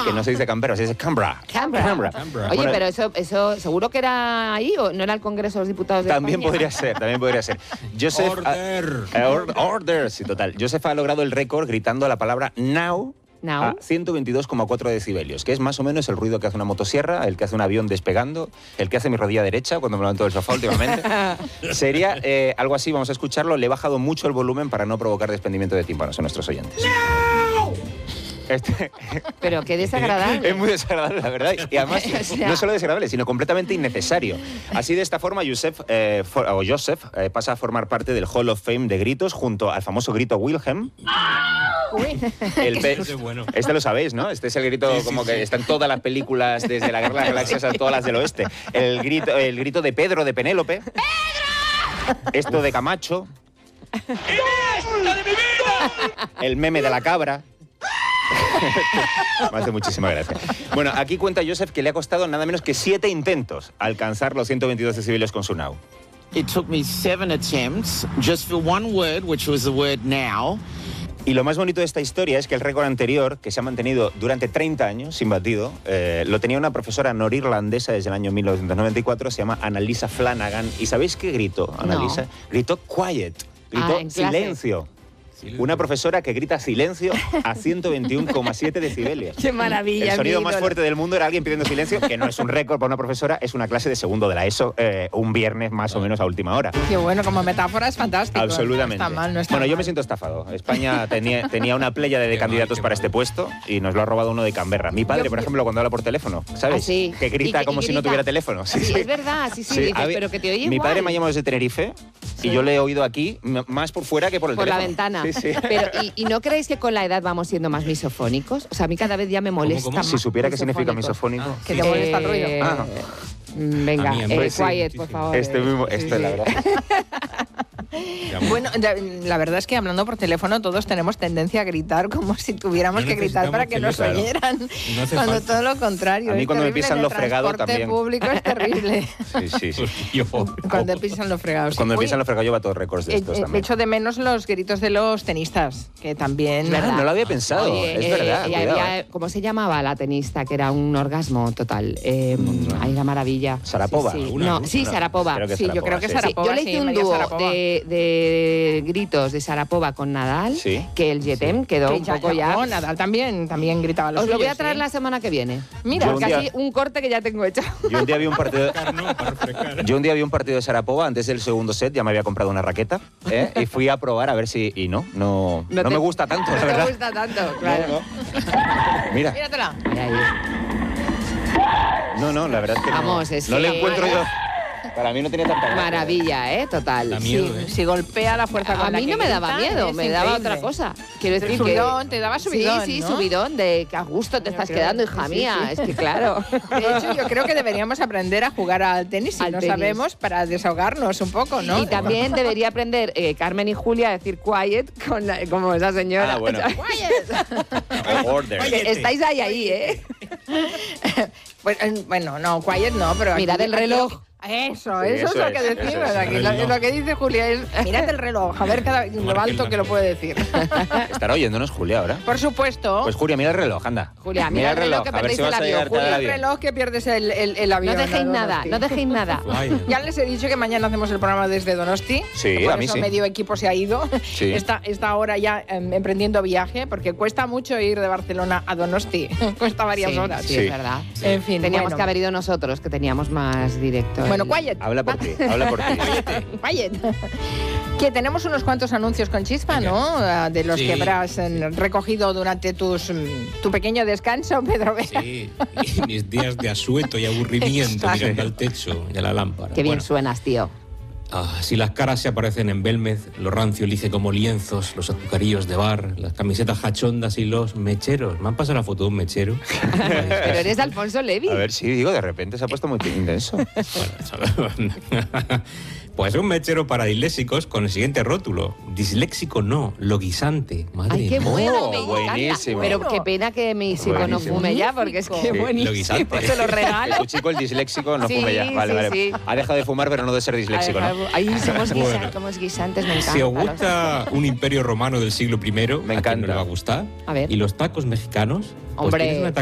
Que no se dice Canberra, se dice Canberra. Canberra. Oye, Bueno, pero eso seguro que era ahí, ¿o no era el Congreso de los Diputados de también España? también podría ser. Joseph, order, sí, total. Joseph ha logrado el récord gritando la palabra now a 122,4 decibelios, que es más o menos el ruido que hace una motosierra, el que hace un avión despegando, el que hace mi rodilla derecha cuando me levanto del sofá últimamente. Sería algo así, vamos a escucharlo. Le he bajado mucho el volumen para no provocar desprendimiento de tímpanos a nuestros oyentes. ¡No! Pero qué desagradable. Es muy desagradable, la verdad. Y además, O sea, no solo desagradable, sino completamente innecesario. Así, de esta forma, Joseph pasa a formar parte del Hall of Fame de gritos junto al famoso grito Wilhelm. Bueno. Este lo sabéis, ¿no? Este es el grito que está en todas las películas, desde la Guerra de las Galaxias a todas las del oeste. El grito de Pedro, de Penélope. ¡Pedro! Esto de Camacho. ¡Iniesta de mi vida! El meme de la cabra. Me hace muchísima gracia. Bueno, aquí cuenta Joseph que le ha costado nada menos que 7 intentos alcanzar los 122 decibelios con su now. It took me 7 attempts just for one word, which was the word now. Y lo más bonito de esta historia es que el récord anterior, que se ha mantenido durante 30 años sin batido, lo tenía una profesora norirlandesa desde el año 1994, se llama Annalisa Flanagan. ¿Y sabéis qué gritó, Annalisa? No. Gritó quiet, gritó en clase. silencio. Una profesora que grita silencio a 121,7 decibelios. Qué maravilla. El sonido mi más ídolo. fuerte del mundo era alguien pidiendo silencio, que no es un récord para una profesora, es una clase de segundo de la ESO, un viernes más o menos a última hora. Qué bueno, como metáfora es fantástico. Absolutamente. No está mal, no está Bueno, yo mal. me siento estafado. España tenía una pléyade de candidatos para este puesto y nos lo ha robado uno de Canberra. Mi padre, por ejemplo, cuando habla por teléfono, ¿sabes? ¿Ah, sí? Que grita ¿Y como si no grita? tuviera teléfono. Sí, Sí, es verdad, sí, Sí, dices, a ver, pero que te oye mi igual. padre me ha llamado desde Tenerife y yo le he oído aquí más por fuera que por el Por la teléfono. ventana. Sí, sí. Pero, ¿y no creéis que con la edad vamos siendo más misofónicos? O sea, a mí cada vez ya me molesta ¿Cómo? más. Si supiera qué significa misofónico. Que te molesta el ruido. Venga, A mí, pues, sí, quiet, sí, por sí. favor. Esto es la verdad. Bueno, la verdad es que hablando por teléfono todos tenemos tendencia a gritar como si tuviéramos No que gritar para que nos necesitamos oyeran. No hace Cuando falta. todo lo contrario. A mí es cuando me terrible. pisan En lo el fregado transporte también. público es terrible. Sí. Yo. Cuando pisan los fregados. Cuando me Oye, pisan los fregados, lleva todos récords de estos también. echo de menos los gritos de los tenistas, que también... Ah, no lo había pensado. Oye, es verdad. y cuidado, había, ¿cómo se llamaba la tenista? Que era un orgasmo total. Ay, la maravilla. Sarapova. Sí, sí. Una, No, ¿no? sí, No, Sarapova. creo que Sí, yo creo que sí. Sarapova. Yo le hice un María dúo Sarapova. de gritos de Sarapova con Nadal, Sí. que el Yetem quedó Que un poco ya... no, Nadal también gritaba los Os lo voy a suyos, traer ¿eh? la semana que viene. Mira, Yo un día- casi un corte que ya tengo hecho. Yo un día vi un partido. Para refrescar. Yo un día vi un partido de Sarapova antes del segundo set, ya me había comprado una raqueta y fui a probar a ver si... Y no me gusta tanto, la No verdad. te gusta tanto, claro. Mira, Míratela. Ahí, ahí. no, la verdad es que Vamos, no, es no que- le encuentro yo. Para mí no tenía tanta gracia. Maravilla, total. Da miedo, Sí. ¿eh? Si golpea la fuerza con A la mí que no me daba grita, miedo, es me daba increíble. otra cosa. Quiero decir Subidón, que... te daba subidón, Sí, ¿no? subidón, de que a gusto te estás creo- quedando, hija sí, mía. sí. Es que claro. De hecho, yo creo que deberíamos aprender a jugar al tenis si Al no tenis. sabemos, para desahogarnos un poco, ¿no? Y también debería aprender Carmen y Julia a decir quiet como esa señora. Ah, bueno. Order. Que estáis ahí, ¿eh? Pues, bueno, no, quiet no, pero... Mirad el reloj. Eso Sí, es eso lo que es, decimos eso es. aquí. Lo que dice Julia es, mirad el reloj, a ver lo alto que lo puede decir. ¿Estará oyéndonos Julia ahora? Por supuesto, Pues Julia, mira el reloj, anda. Julia, mira el reloj que a ver perdéis si vas el a avión, llegar tarde al Julia. el avión. reloj que pierdes el avión. No dejéis a nada, Donosti. no dejéis nada. Vaya. Ya les he dicho que mañana hacemos el programa desde Donosti. Sí, por a mí eso sí. medio equipo se ha ido. Sí. Está ahora ya emprendiendo viaje, porque cuesta mucho ir de Barcelona a Donosti. Cuesta varias Sí, horas. sí, Sí. es verdad. En fin, Teníamos bueno. que haber ido nosotros, que teníamos más directo. Bueno, quiet. Habla por ti, habla por ti. Quiet. Que tenemos unos cuantos anuncios con chispa, ¿no? De los Sí, que habrás recogido durante tu pequeño descanso, Pedro Vera. Sí, y mis días de asueto y aburrimiento mirando al techo y a la lámpara. Qué bien Bueno, suenas, tío. si las caras se aparecen en Belmez, lo rancio lice como lienzos, los azucarillos de bar, las camisetas hachondas y los mecheros. ¿Me han pasado la foto de un mechero? Pero eres Alfonso Levy. A ver, sí, digo, de repente se ha puesto muy intenso. Pues un mechero para disléxicos con el siguiente rótulo. Disléxico no, loguisante. Madre Ay, qué mía. bueno, me encanta. buenísimo. Pero qué pena que mi hijo no Buenísimo. fume ya, porque es que Sí, buenísimo. loguisante. Se lo Que regalo. tu chico, el disléxico, no Sí, fume ya. Vale, sí, vale. sí. Ha dejado de fumar, pero no de ser disléxico, ¿no? Ay, somos, Bueno. somos guisantes, me encanta. Si os gusta un imperio romano del siglo I, Me ¿a quién no encanta. le va a gustar? A ver. ¿Y los tacos mexicanos? Pues Hombre. tienes una